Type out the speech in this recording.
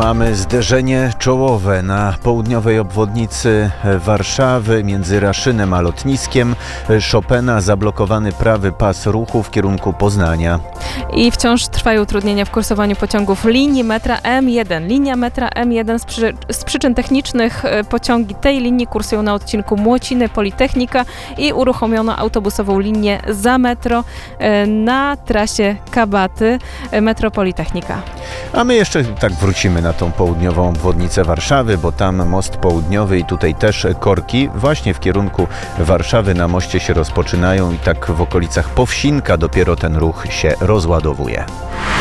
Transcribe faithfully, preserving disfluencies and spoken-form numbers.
Mamy zderzenie czołowe na południowej obwodnicy Warszawy między Raszynem a lotniskiem. Chopina zablokowany prawy pas ruchu w kierunku Poznania. I wciąż trwają utrudnienia w kursowaniu pociągów linii metra M jeden. Linia metra M jeden z, przy, z przyczyn technicznych pociągi tej linii kursują na odcinku Młociny Politechnika i uruchomiono autobusową linię za metro na trasie Kabaty metro Politechnika. A my jeszcze tak wrócimy na tą południową obwodnicę Warszawy, bo tam most południowy i tutaj też korki właśnie w kierunku Warszawy na moście się rozpoczynają i tak w okolicach Powsinka dopiero ten ruch się rozładowuje.